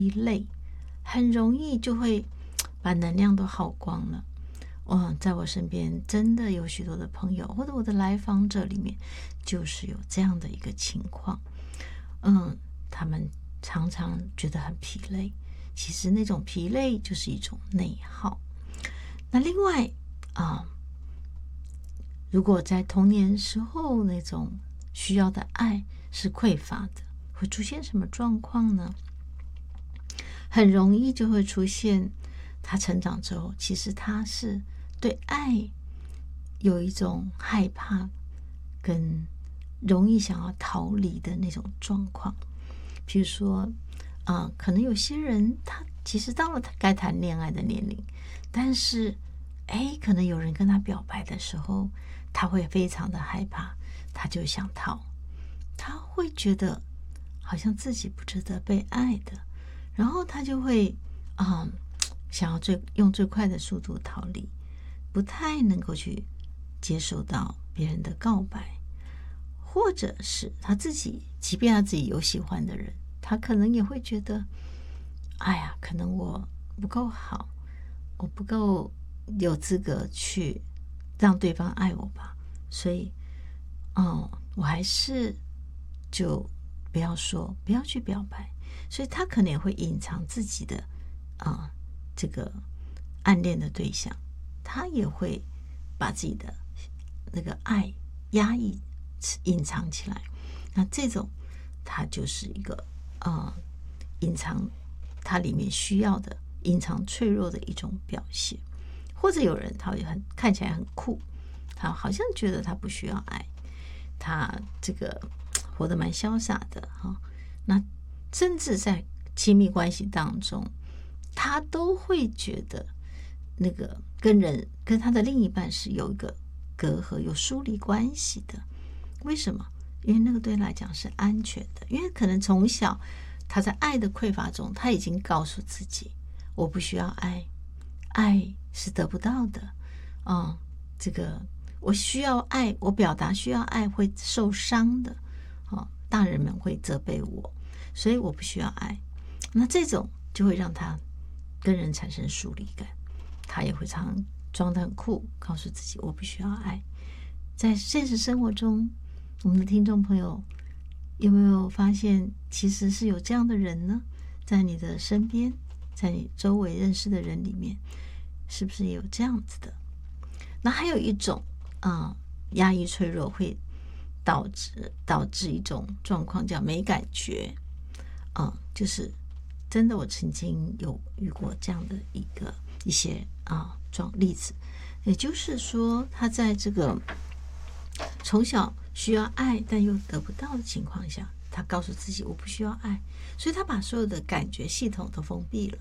累，很容易就会把能量都耗光了。在我身边真的有许多的朋友或者我的来访者里面，就是有这样的一个情况。他们常常觉得很疲累，其实那种疲累就是一种内耗。那另外如果在童年时候那种需要的爱是匮乏的，会出现什么状况呢？很容易就会出现他成长之后，其实他是对爱有一种害怕跟容易想要逃离的那种状况。比如说可能有些人他其实到了他该谈恋爱的年龄，但是可能有人跟他表白的时候，他会非常的害怕，他就想逃，他会觉得好像自己不值得被爱的，然后他就会想要用最快的速度逃离，不太能够去接受到别人的告白，或者是他自己，即便他自己有喜欢的人，他可能也会觉得可能我不够好，我不够有资格去让对方爱我吧，所以我还是就不要说，不要去表白，所以他可能也会隐藏自己的这个暗恋的对象，他也会把自己的那个爱压抑隐藏起来。那这种他就是一个隐藏他里面需要的，隐藏脆弱的一种表现。或者有人他也看起来很酷，他好像觉得他不需要爱，他这个活得蛮潇洒的那甚至在亲密关系当中，他都会觉得那个跟他的另一半是有一个隔阂，有疏离关系的。为什么？因为那个对他来讲是安全的，因为可能从小他在爱的匮乏中，他已经告诉自己，我不需要爱，爱是得不到的这个我需要爱，我表达需要爱会受伤的大人们会责备我，所以我不需要爱。那这种就会让他跟人产生疏离感，他也会常装得很酷，告诉自己我不需要爱。在现实生活中，我们的听众朋友有没有发现其实是有这样的人呢？在你的身边，在你周围认识的人里面，是不是也有这样子的？那还有一种压抑脆弱会导致一种状况叫没感觉就是真的我曾经有遇过这样的一些例子。也就是说他在这个从小需要爱但又得不到的情况下，他告诉自己我不需要爱，所以他把所有的感觉系统都封闭了。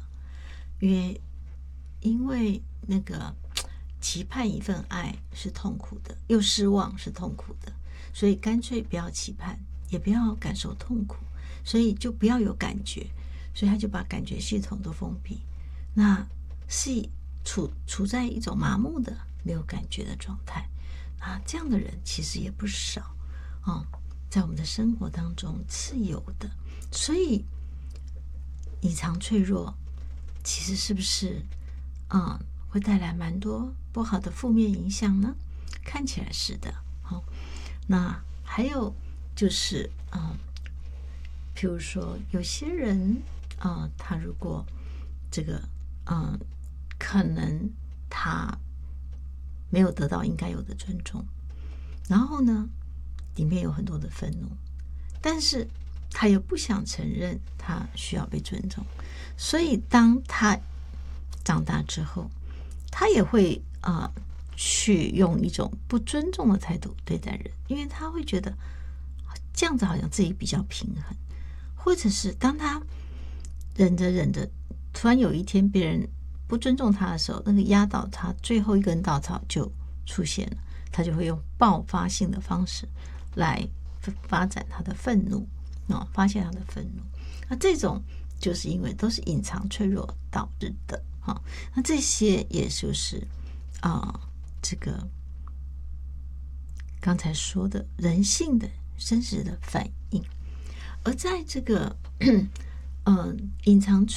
因为那个期盼一份爱是痛苦的，又失望是痛苦的，所以干脆不要期盼，也不要感受痛苦，所以就不要有感觉，所以他就把感觉系统都封闭。那是处在一种麻木的没有感觉的状态这样的人其实也不少在我们的生活当中是有的。所以隐藏脆弱其实是不是会带来蛮多不好的负面影响呢？看起来是的那还有就是譬如说有些人他如果这个可能他没有得到应该有的尊重，然后呢里面有很多的愤怒，但是他又不想承认他需要被尊重，所以当他长大之后，他也会去用一种不尊重的态度对待人，因为他会觉得这样子好像自己比较平衡。或者是当他忍着突然有一天别人不尊重他的时候，那个压倒他最后一根稻草就出现了，他就会用爆发性的方式来发展他的愤怒发泄他的愤怒。那这种就是因为都是隐藏脆弱导致的那这些也就是这个刚才说的人性的真实的反应。而在这个隐藏